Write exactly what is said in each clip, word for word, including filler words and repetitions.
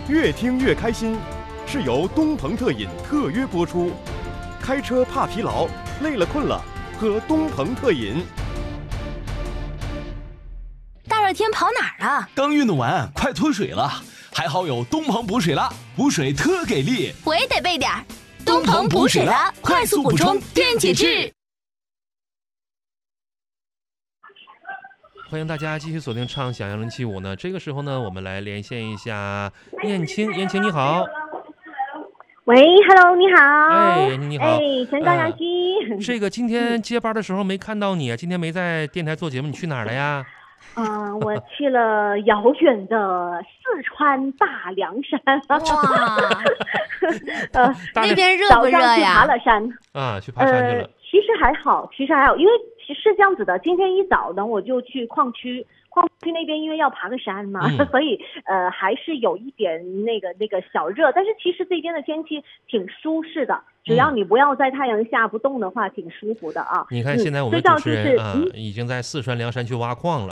越听越开心，是由东鹏特饮特约播出。开车怕疲劳，累了困了，喝东鹏特饮。 大热天跑哪儿啊？ 刚运动完，快脱水了，还好有东鹏补水了，补水特给力。 我也得备点儿。东鹏补水了，快速补充电解质。 欢迎大家继续锁定畅享幺零七五呢。这个时候呢，我们来连线一下燕青。燕青你好。 喂 ，Hello， 你好。 哎，燕青你好。 哎，陈高阳基、 呃。这个今天接班的时候没看到你，今天没在电台做节目，你去哪儿了呀？ 啊、呃，我去了遥远的四川大凉山。 哇， 呃， 那边热不热呀？ 早上去爬了山。 啊，去爬山去了。 呃，其实还好，其实还好，因为是这样子的。今天一早呢，我就去矿区。矿区那边因为要爬个山嘛，嗯、所以呃还是有一点那个那个小热，但是其实这边的天气挺舒适的，只要你不要在太阳下不动的话，挺舒服的啊。 你看现在我们主持人、嗯、啊、嗯，已经在四川凉山去挖矿了。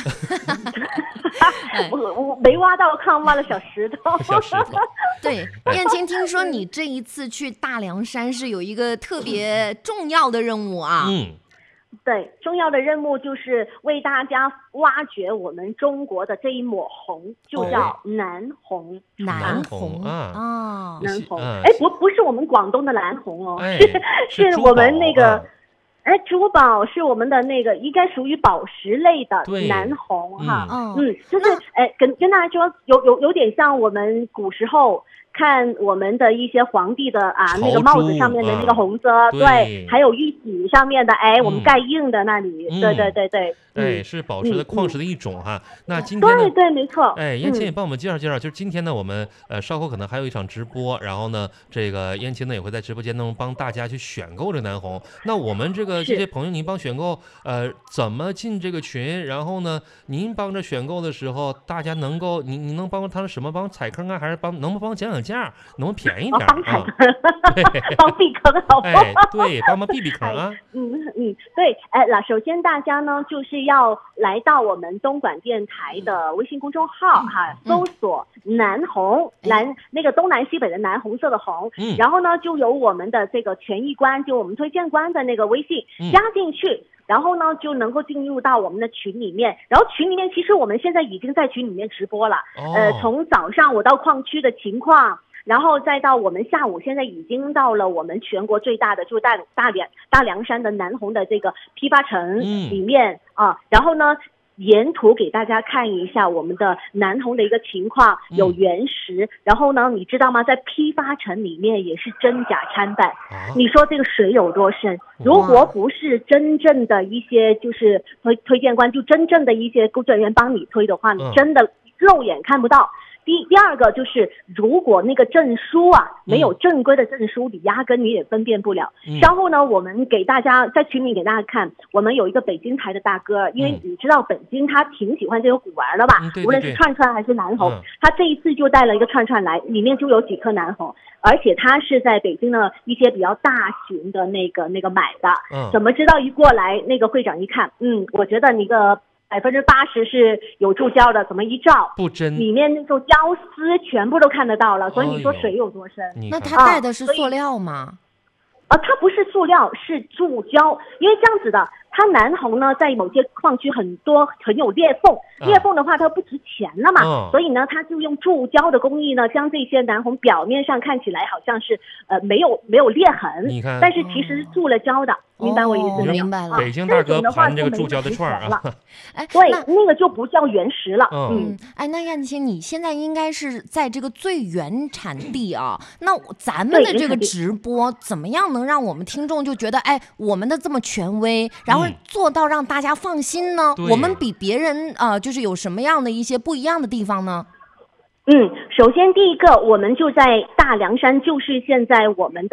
我我没挖到矿，挖了小石头。 小石头。 对，燕青，听说你这一次去大凉山是有一个特别重要的任务啊。 嗯。 对，重要的任务就是为大家挖掘我们中国的这一抹红，就叫南红。 南红啊， 哦，南红。哎，不，不是我们广东的南红哦， 哎、 是是我们那个， 哎、 啊，珠宝是我们的那个，应该属于宝石类的南红哈。 嗯, 嗯，就是哎，跟跟大家说，有有有点像我们古时候。看我们的一些皇帝的啊，那个帽子上面的那个红色，啊、对, 对，还有玉玺上面的，哎，嗯、我们盖印的那里，嗯、对对对对， 哎，嗯、是宝石的矿石的一种哈。嗯、那今天对对没错， 哎，燕青也帮我们介绍介绍，就是今天呢，我们呃稍后可能还有一场直播，然后呢，这个燕青呢也会在直播间中帮大家去选购这个南红。那我们这个这些朋友，您帮选购，呃，怎么进这个群？然后呢，您帮着选购的时候，大家能够，您您能帮他们什么？帮踩坑啊，还是帮能不能帮讲讲？价能不能便宜点啊？帮帮避坑好不好？ 哎，对，帮忙避避坑啊！ 嗯嗯，对，哎，那首先大家呢就是要来到我们东莞电台的微信公众号哈，嗯、搜索南红蓝、嗯、那个东南西北的南红色的红，嗯、然后呢就有我们的这个权益官，就我们推荐官的那个微信、嗯、加进去。然后呢，就能够进入到我们的群里面。然后群里面，其实我们现在已经在群里面直播了。哦、呃，从早上我到矿区的情况，然后再到我们下午，现在已经到了我们全国最大的，就是大大凉大凉山的南红的这个批发城里面、嗯、啊。然后呢，沿途给大家看一下我们的南红的一个情况，有原石。嗯、然后呢，你知道吗？在批发城里面也是真假参半。啊、你说这个水有多深？如果不是真正的一些就是推推荐官，就真正的一些工作人员帮你推的话，你真的肉眼看不到。第第二个就是，如果那个证书啊没有正规的证书，你压根你也分辨不了。嗯、稍后呢，我们给大家在群里给大家看，我们有一个北京台的大哥，因为你知道北京他挺喜欢这个古玩的吧， 嗯、对对对， 无论是串串还是南红， 嗯、 他这一次就带了一个串串来，里面就有几颗南红，而且他是在北京的一些比较大型的那个那个买的。嗯、怎么知道一过来，那个会长一看，嗯，我觉得你个。百分之八十是有注胶的，怎么一照不真， 里面那种胶丝全部都看得到了，所以你说水有多深？ 哎、那他带的是塑料吗？ 啊，它不是塑料，是注胶，因为这样子的。它南红呢，在某些矿区很多很有裂缝，裂缝的话它不值钱了嘛， 嗯、 所以呢，它就用注胶的工艺呢，将这些南红表面上看起来好像是呃没有没有裂痕， 你看， 但是其实是注了胶的， 哦、 明白我意思没有？ 明白了。 北京大哥盘这个注胶的串啊， 哎，对，那个就不叫原石了。 嗯，嗯哎，那燕青，你现在应该是在这个最原产地啊，那咱们的这个直播怎么样能让我们听众就觉得，哎，我们的这么权威，然后做到让大家放心呢？ 嗯、 我们比别人呃，就是有什么样的一些不一样的地方呢？ 嗯，首先第一个，我们就在大凉山，就是现在我们的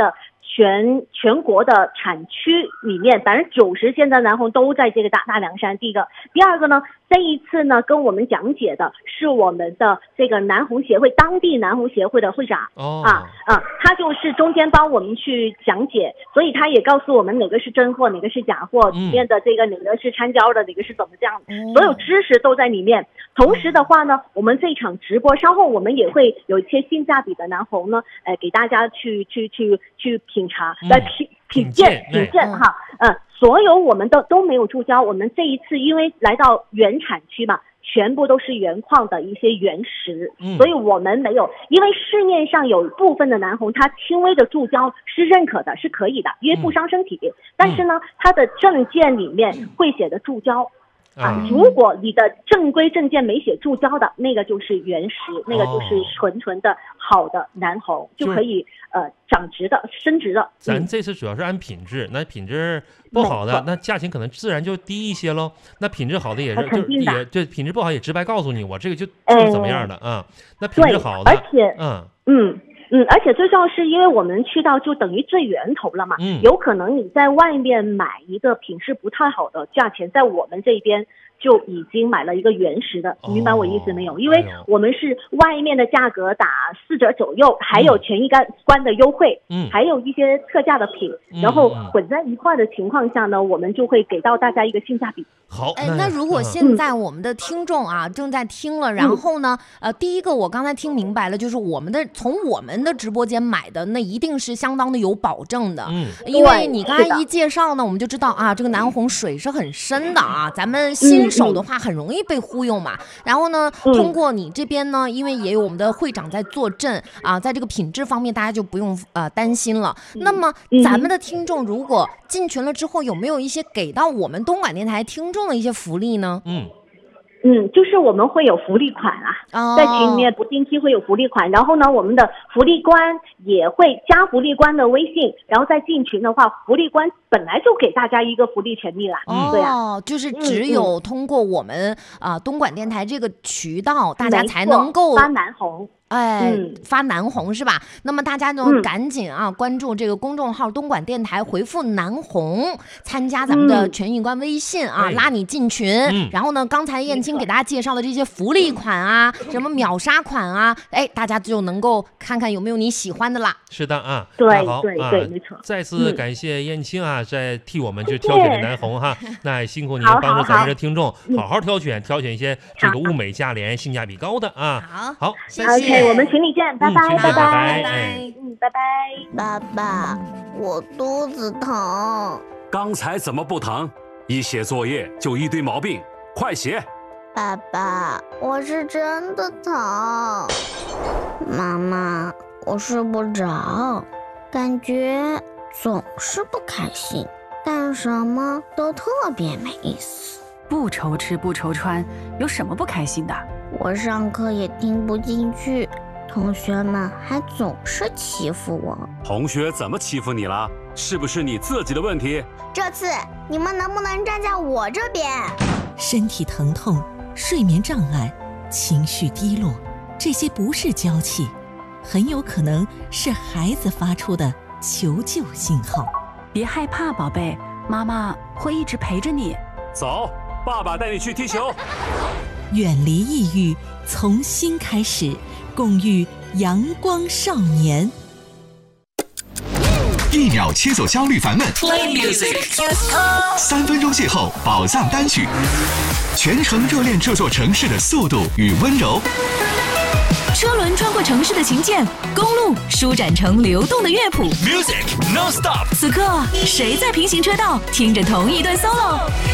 全全国的产区里面，百分之九十现在南红都在这个大大凉山。第一个，第二个呢，这一次呢跟我们讲解的是我们的这个南红协会当地南红协会的会长、 哦、 啊啊，他就是中间帮我们去讲解，所以他也告诉我们哪个是真货，哪个是假货，里面的这个哪个是掺胶的，哪个是怎么这样， 嗯、 所有知识都在里面。同时的话呢，我们这场直播稍后我们也会有一些性价比的南红呢，呃，给大家去去去去品尝，来、嗯、品品鉴品鉴哈，嗯，所有我们都都没有注胶，我们这一次因为来到原产区嘛。全部都是原矿的一些原石、嗯、所以我们没有，因为市面上有部分的南红它轻微的注胶是认可的，是可以的，因为不伤身体、嗯、但是呢它的证件里面会写的注胶啊，如果你的正规证件没写注胶的，那个就是原石，那个就是纯纯的好的南红，就可以呃长值的、升值的。 咱这次主要是按品质，那品质不好的，那价钱可能自然就低一些喽。那品质好的也是，就也这品质不好也直白告诉你，我这个就就是怎么样的啊、呃嗯。那品质好的， 而且嗯嗯。嗯，而且最重要是因为我们去到就等于最源头了嘛，嗯，有可能你在外面买一个品质不太好的价钱，在我们这边就已经买了一个原石的，你明白我意思没有？因为我们是外面的价格打四折左右，还有权益关的优惠，嗯，还有一些特价的品，然后混在一块的情况下呢，我们就会给到大家一个性价比。 好， 哎，那如果现在我们的听众啊、嗯、正在听了，然后呢，呃，第一个我刚才听明白了，就是我们的从我们的直播间买的，那一定是相当的有保证的，嗯，因为你刚才一介绍呢，我们就知道啊，这个南红水是很深的啊，咱们新手的话很容易被忽悠嘛。嗯、然后呢，通过你这边呢，因为也有我们的会长在坐镇啊，在这个品质方面大家就不用呃担心了。嗯、那么咱们的听众如果进群了之后，有没有一些给到我们东莞电台听众的一些福利呢？ 嗯嗯，就是我们会有福利款啊，哦、在群里面不定期会有福利款，然后呢，我们的福利官也会加福利官的微信，然后再进群的话，福利官本来就给大家一个福利权利啦。 哦， 对啊， 就是只有通过我们啊、呃、东莞电台这个渠道，大家才能够发南红。 哎、 嗯， 发南红是吧？那么大家呢、嗯、赶紧啊关注这个公众号东莞电台，回复南红，参加咱们的权益官微信啊、嗯，拉你进群、嗯。然后呢，刚才燕青给大家介绍的这些福利款啊，嗯、什么秒杀款啊，哎，大家就能够看看有没有你喜欢的啦。 是的啊， 对好对对，没错。 再次感谢燕青啊，在替我们去挑选的南红哈，那也辛苦您帮助咱们的听众好好挑选，挑选一些这个物美价廉、性价比高的啊。 好， 好， 谢谢。 OK， 我们群里见。拜拜， 嗯、 拜拜， 拜拜，嗯，拜拜。 爸爸，我肚子疼。 刚才怎么不疼？一写作业就一堆毛病，快写。 爸爸，我是真的疼。妈妈，我睡不着，感觉总是不开心，干什么都特别没意思。 不愁吃不愁穿，有什么不开心的？ 我上课也听不进去。同学们还总是欺负我。 同学怎么欺负你了？是不是你自己的问题？ 这次你们能不能站在我这边？ 身体疼痛、睡眠障碍、情绪低落，这些不是娇气，很有可能是孩子发出的求救信号。 别害怕，宝贝，妈妈会一直陪着你。 走，爸爸带你去踢球。 远离抑郁，从新开始，共育阳光少年。 一秒切走焦虑烦闷， Play music， 三分钟邂逅宝藏单曲，全程热恋这座城市的速度与温柔。 车轮穿过城市的琴键，公路舒展成流动的乐谱。 Music non stop。 此刻，谁在平行车道听着同一段 solo？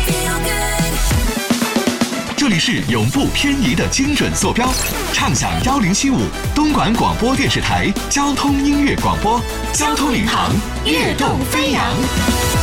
这里是永不偏移的精准坐标，畅享幺零七五东莞广播电视台交通音乐广播，交通领航，跃动飞扬。